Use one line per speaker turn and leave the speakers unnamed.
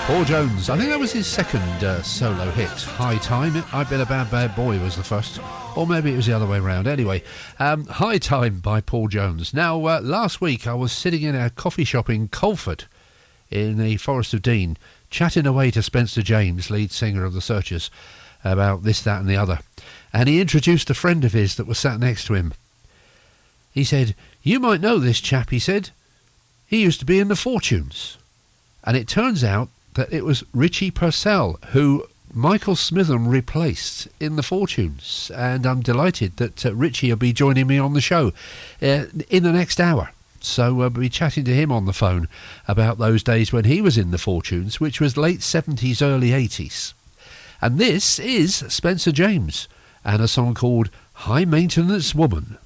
Paul Jones, I think that was his second solo hit. High Time. I've Been a Bad Bad Boy was the first, or maybe it was the other way around. Anyway, High Time by Paul Jones. Now, last week I was sitting in a coffee shop in Colford in the Forest of Dean, chatting away to Spencer James, lead singer of The Searchers, about this, that and the other. And he introduced a friend of his that was sat next to him. He said, "You might know this chap," he said. "He used to be in the Fortunes." And it turns out that it was Richie Purcell who Michael Smitham replaced in the Fortunes. And I'm delighted that Richie will be joining me on the show in the next hour. So we'll be chatting to him on the phone about those days when he was in the Fortunes, which was late 70s, early 80s. And this is Spencer James and a song called High Maintenance Woman.